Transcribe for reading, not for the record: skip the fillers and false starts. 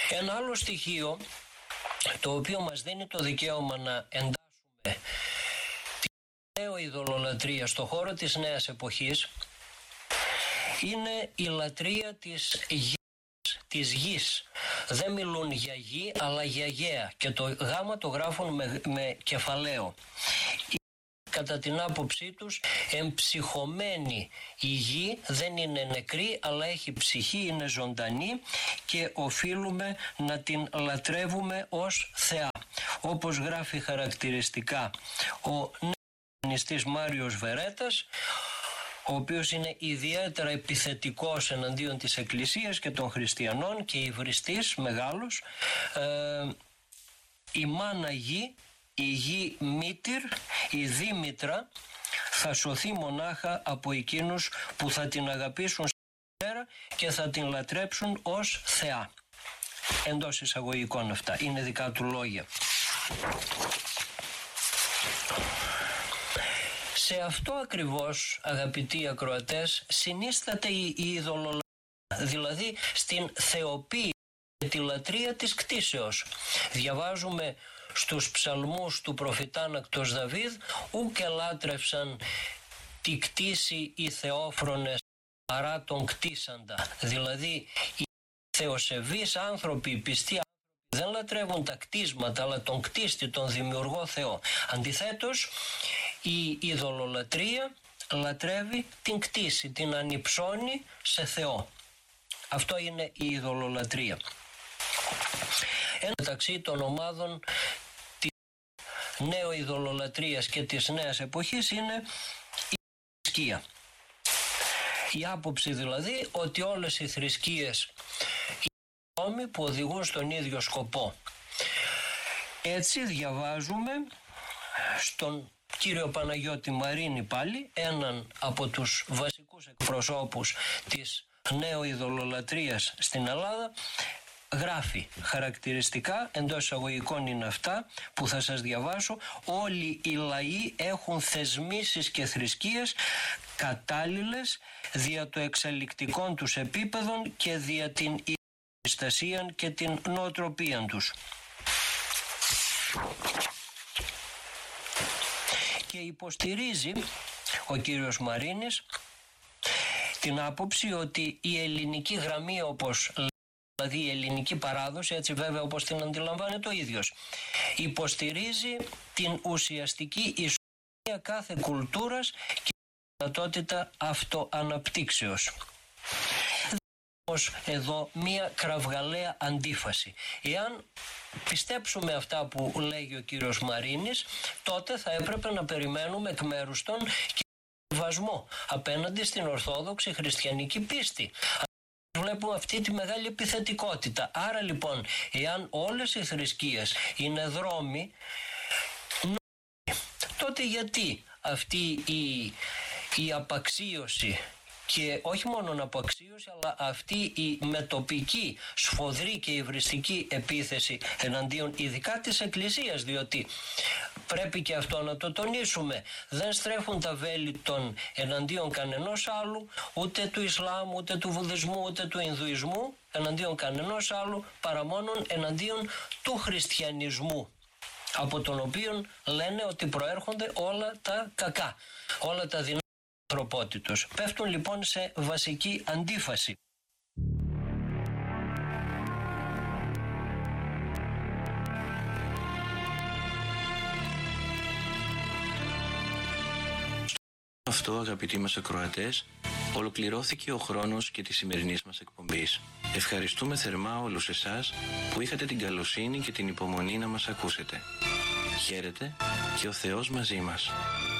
Ένα άλλο στοιχείο το οποίο μας δίνει το δικαίωμα να εντάσσουμε τη νέο ειδωλολατρία στο χώρο της νέας εποχής είναι η λατρεία της γης. Δεν μιλούν για γη αλλά για γαία και το γάμα το γράφουν με κεφαλαίο. Κατά την άποψή τους εμψυχωμένη η γη, δεν είναι νεκρή αλλά έχει ψυχή, είναι ζωντανή και οφείλουμε να την λατρεύουμε ως Θεά. Όπως γράφει χαρακτηριστικά ο νεανιστής Μάριος Βερέτας, ο οποίος είναι ιδιαίτερα επιθετικός εναντίον της Εκκλησίας και των χριστιανών και υβριστής μεγάλος, η μάνα γη, η γη μήτυρ, η Δήμητρα θα σωθεί μονάχα από εκείνους που θα την αγαπήσουν σφαίρα και θα την λατρέψουν ως Θεά. Εντός εισαγωγικών αυτά, είναι δικά του λόγια. Σε αυτό ακριβώς, αγαπητοί ακροατές, συνίσταται η ειδωλολατρία, δηλαδή στην θεοποίηση και τη λατρεία της κτήσεως. Διαβάζουμε στους ψαλμούς του προφητάνακτος Δαβίδ, ουκ ελάτρευσαν τη κτήση οι θεόφρονες παρά τον κτήσαντα. Δηλαδή οι θεοσεβείς άνθρωποι, οι πιστοί άνθρωποι δεν λατρεύουν τα κτίσματα αλλά τον κτίστη, τον δημιουργό Θεό. Αντιθέτως η ειδωλολατρεία λατρεύει την κτήση, την ανυψώνει σε Θεό. Αυτό είναι η ειδωλολατρεία. Μεταξύ των ομάδων της νέο-ειδωλολατρίας και της νέας εποχής είναι η θρησκεία. Η άποψη δηλαδή ότι όλες οι θρησκείες είναι νόμοι που οδηγούν στον ίδιο σκοπό. Έτσι διαβάζουμε στον κύριο Παναγιώτη Μαρίνη πάλι, έναν από τους βασικούς εκπροσώπους της νέο-ειδωλολατρίας στην Ελλάδα, γράφει χαρακτηριστικά, εντός εισαγωγικών είναι αυτά που θα σας διαβάσω: όλοι οι λαοί έχουν θεσμίσεις και θρησκείες κατάλληλες δια το εξελικτικών τους επίπεδων και δια την ιστασία και την νοοτροπία τους. Και υποστηρίζει ο κύριος Μαρίνης την άποψη ότι η ελληνική γραμμή, όπως δηλαδή η ελληνική παράδοση, έτσι βέβαια όπως την αντιλαμβάνεται ο ίδιος, υποστηρίζει την ουσιαστική ισορροπία κάθε κουλτούρας και δυνατότητα αυτοαναπτύξεως. Όμως εδώ μία κραυγαλαία αντίφαση. Εάν πιστέψουμε αυτά που λέγει ο κύριος Μαρίνης, τότε θα έπρεπε να περιμένουμε εκ μέρους των και σεβασμό απέναντι στην ορθόδοξη χριστιανική πίστη. Βλέπουμε αυτή τη μεγάλη επιθετικότητα. Άρα λοιπόν, εάν όλες οι θρησκείες είναι δρόμοι, τότε γιατί αυτή η απαξίωση, και όχι μόνο απαξίωση, αλλά αυτή η μετοπική, σφοδρή και υβριστική επίθεση εναντίον ειδικά της Εκκλησίας, διότι πρέπει και αυτό να το τονίσουμε, δεν στρέφουν τα βέλη των εναντίον κανενός άλλου, ούτε του Ισλάμ, ούτε του Βουδισμού, ούτε του Ινδουισμού, εναντίον κανενός άλλου, παρά μόνον εναντίον του χριστιανισμού, από τον οποίο λένε ότι προέρχονται όλα τα κακά, όλα τα δεινά ανθρωπότητος. Πέφτουν λοιπόν σε βασική αντίφαση. Αυτό, αγαπητοί μας ακροατές, ολοκληρώθηκε ο χρόνος και της σημερινής μας εκπομπής. Ευχαριστούμε θερμά όλους εσάς που είχατε την καλοσύνη και την υπομονή να μας ακούσετε. Χαίρετε και ο Θεός μαζί μας.